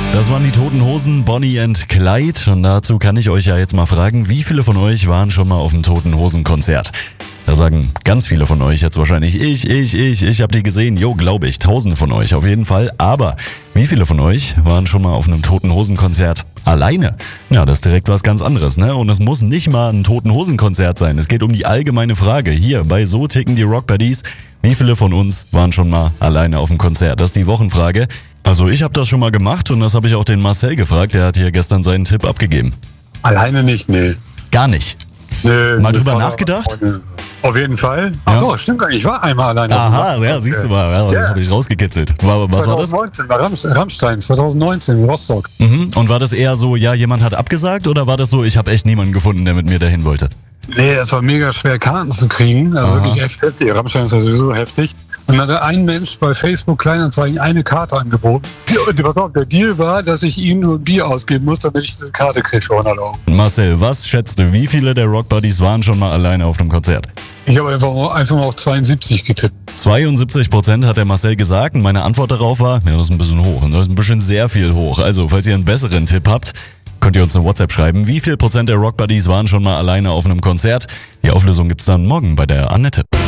Das waren die Toten Hosen, Bonnie and Clyde. Und dazu kann ich euch ja jetzt mal fragen, wie viele von euch waren schon mal auf einem Toten Hosen Konzert? Da sagen ganz viele von euch jetzt wahrscheinlich, ich hab die gesehen. Jo, glaube ich, Tausende von euch auf jeden Fall. Aber wie viele von euch waren schon mal auf einem Toten Hosen Konzert alleine? Ja, das ist direkt was ganz anderes, ne? Und es muss nicht mal ein Toten Hosen Konzert sein. Es geht um die allgemeine Frage. Hier bei So ticken die Rock Buddies. Wie viele von uns waren schon mal alleine auf dem Konzert? Das ist die Wochenfrage. Also ich habe das schon mal gemacht und das habe ich auch den Marcel gefragt. Der hat hier gestern seinen Tipp abgegeben. Alleine nicht, nee. Gar nicht. Nee, Mal drüber nachgedacht? Auf jeden Fall. Ja. Ach so, stimmt gar nicht. Ich war einmal alleine. Aha, ja, siehst du mal. Ja, habe ich rausgekitzelt. Was war das? 2019, bei Rammstein, 2019 in Rostock. Mhm. Und war das eher so, ja, jemand hat abgesagt oder war das so, ich habe echt niemanden gefunden, der mit mir dahin wollte? Nee, es war mega schwer, Karten zu kriegen. Also wirklich echt heftig. Rammstein ist ja sowieso heftig. Und dann hat ein Mensch bei Facebook Kleinanzeigen eine Karte angeboten. Der Deal war, dass ich ihm nur ein Bier ausgeben muss, damit ich diese Karte kriege für 100 Euro. Marcel, was schätzt du, wie viele der Rock Buddies waren schon mal alleine auf einem Konzert? Ich habe einfach mal auf 72 getippt. 72% hat der Marcel gesagt und meine Antwort darauf war, ja, das ist ein bisschen hoch. Und das ist ein bisschen sehr viel hoch. Also, falls ihr einen besseren Tipp habt, könnt ihr uns eine WhatsApp schreiben. Wie viel Prozent der Rock Buddies waren schon mal alleine auf einem Konzert? Die Auflösung gibt's dann morgen bei der Annette.